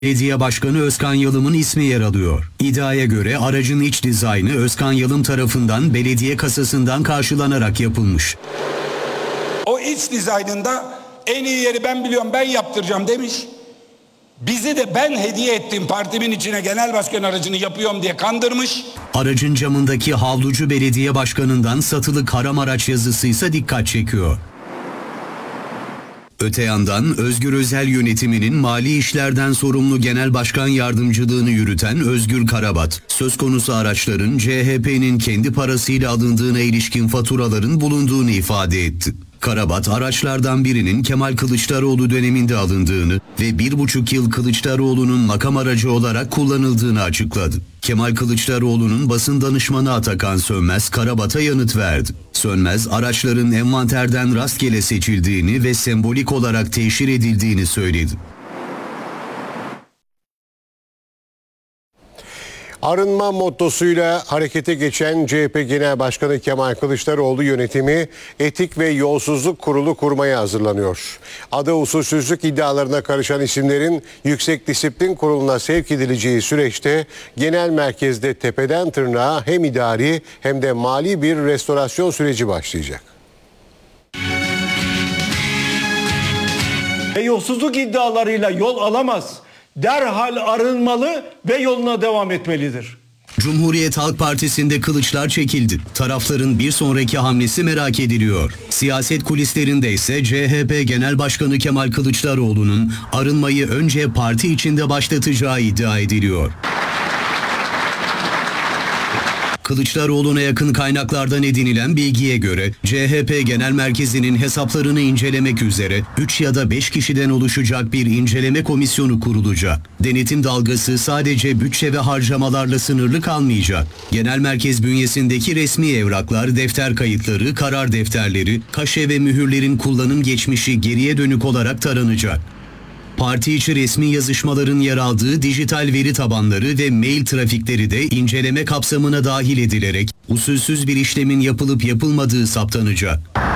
Belediye Başkanı Özkan Yalım'ın ismi yer alıyor. İddiaya göre aracın iç dizaynı Özkan Yalım tarafından belediye kasasından karşılanarak yapılmış. O iç dizaynında en iyi yeri ben biliyorum, ben yaptıracağım demiş. Bizi de ben hediye ettiğim partimin içine genel başkan aracını yapıyorum diye kandırmış. Aracın camındaki havlucu belediye başkanından satılı karam araç yazısı ise dikkat çekiyor. Öte yandan Özgür Özel yönetiminin mali işlerden sorumlu genel başkan yardımcılığını yürüten Özgür Karabat, söz konusu araçların CHP'nin kendi parasıyla alındığına ilişkin faturaların bulunduğunu ifade etti. Karabat, araçlardan birinin Kemal Kılıçdaroğlu döneminde alındığını ve 1,5 yıl Kılıçdaroğlu'nun makam aracı olarak kullanıldığını açıkladı. Kemal Kılıçdaroğlu'nun basın danışmanı Atakan Sönmez, Karabat'a yanıt verdi. Sönmez, araçların envanterden rastgele seçildiğini ve sembolik olarak teşhir edildiğini söyledi. Arınma mottosuyla harekete geçen CHP Genel Başkanı Kemal Kılıçdaroğlu yönetimi Etik ve Yolsuzluk Kurulu kurmaya hazırlanıyor. Ada usulsüzlük iddialarına karışan isimlerin Yüksek Disiplin Kurulu'na sevk edileceği süreçte genel merkezde tepeden tırnağa hem idari hem de mali bir restorasyon süreci başlayacak. Yolsuzluk iddialarıyla yol alamaz. Derhal arınmalı ve yoluna devam etmelidir. Cumhuriyet Halk Partisi'nde kılıçlar çekildi. Tarafların bir sonraki hamlesi merak ediliyor. Siyaset kulislerinde ise CHP Genel Başkanı Kemal Kılıçdaroğlu'nun arınmayı önce parti içinde başlatacağı iddia ediliyor. Kılıçdaroğlu'na yakın kaynaklardan edinilen bilgiye göre CHP Genel Merkezi'nin hesaplarını incelemek üzere 3 ya da 5 kişiden oluşacak bir inceleme komisyonu kurulacak. Denetim dalgası sadece bütçe ve harcamalarla sınırlı kalmayacak. Genel Merkez bünyesindeki resmi evraklar, defter kayıtları, karar defterleri, kaşe ve mühürlerin kullanım geçmişi geriye dönük olarak taranacak. Parti içi resmi yazışmaların yer aldığı dijital veri tabanları ve mail trafikleri de inceleme kapsamına dahil edilerek usulsüz bir işlemin yapılıp yapılmadığı saptanacak.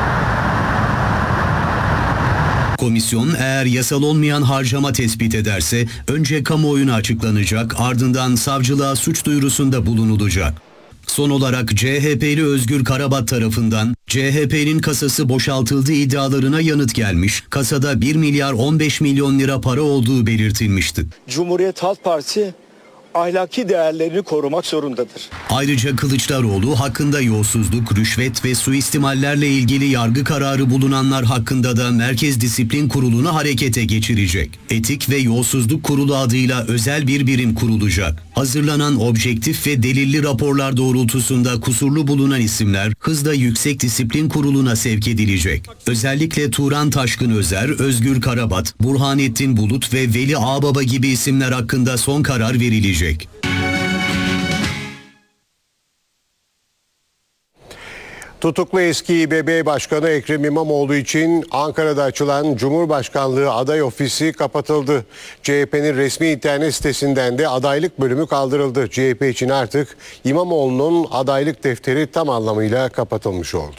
Komisyon eğer yasal olmayan harcama tespit ederse önce kamuoyuna açıklanacak, ardından savcılığa suç duyurusunda bulunulacak. Son olarak CHP'li Özgür Karabat tarafından CHP'nin kasası boşaltıldığı iddialarına yanıt gelmiş, kasada 1 milyar 15 milyon lira para olduğu belirtilmişti. Cumhuriyet Halk Partisi ahlaki değerlerini korumak zorundadır. Ayrıca Kılıçdaroğlu hakkında yolsuzluk, rüşvet ve suistimallerle ilgili yargı kararı bulunanlar hakkında da Merkez Disiplin Kurulu'nu harekete geçirecek. Etik ve Yolsuzluk Kurulu adıyla özel bir birim kurulacak. Hazırlanan objektif ve delilli raporlar doğrultusunda kusurlu bulunan isimler hızla Yüksek Disiplin Kurulu'na sevk edilecek. Özellikle Turan Taşkın Özer, Özgür Karabat, Burhanettin Bulut ve Veli Ağbaba gibi isimler hakkında son karar verilecek. Tutuklu eski İBB Başkanı Ekrem İmamoğlu için Ankara'da açılan Cumhurbaşkanlığı aday ofisi kapatıldı. CHP'nin resmi internet sitesinden de adaylık bölümü kaldırıldı. CHP için artık İmamoğlu'nun adaylık defteri tam anlamıyla kapatılmış oldu.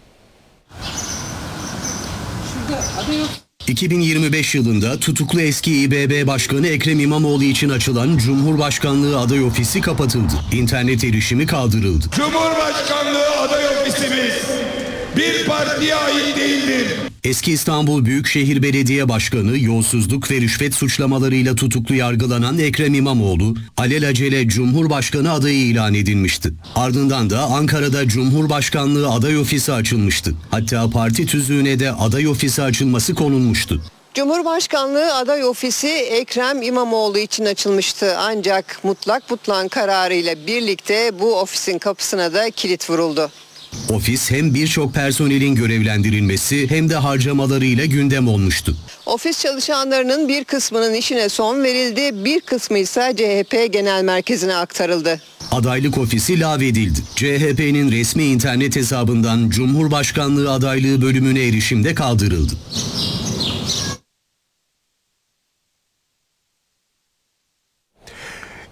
2025 yılında tutuklu eski İBB Başkanı Ekrem İmamoğlu için açılan Cumhurbaşkanlığı aday ofisi kapatıldı. İnternet erişimi kaldırıldı. Cumhurbaşkanlığı aday ofisimiz bir partiye ait değildir. Eski İstanbul Büyükşehir Belediye Başkanı yolsuzluk ve rüşvet suçlamalarıyla tutuklu yargılanan Ekrem İmamoğlu alelacele Cumhurbaşkanı adayı ilan edilmişti. Ardından da Ankara'da Cumhurbaşkanlığı aday ofisi açılmıştı. Hatta parti tüzüğüne de aday ofisi açılması konulmuştu. Cumhurbaşkanlığı aday ofisi Ekrem İmamoğlu için açılmıştı. Ancak mutlak butlan kararıyla birlikte bu ofisin kapısına da kilit vuruldu. Ofis hem birçok personelin görevlendirilmesi hem de harcamalarıyla gündem olmuştu. Ofis çalışanlarının bir kısmının işine son verildi, bir kısmı ise CHP Genel Merkezi'ne aktarıldı. Adaylık ofisi lağvedildi. CHP'nin resmi internet hesabından Cumhurbaşkanlığı adaylığı bölümüne erişim de kaldırıldı.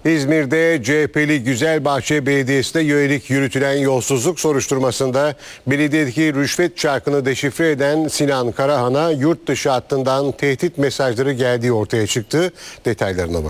İzmir'de CHP'li Güzelbahçe Belediyesi'ne yönelik yürütülen yolsuzluk soruşturmasında belediyedeki rüşvet çarkını deşifre eden Sinan Karahan'a yurt dışı hattından tehdit mesajları geldiği ortaya çıktı. Detaylarına